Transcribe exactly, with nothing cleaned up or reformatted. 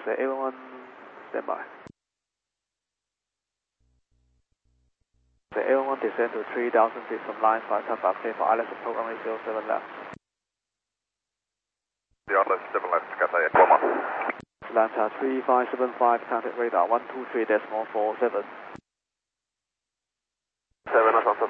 Jose A one one, stand by. Jose A one one descend to three thousand feet from line five five clear for island support runway zero seven left. The island seven left, Cathay Aquama. Atlanta three five seven five, contact radar one two three decimal four seven. seven, Atlanta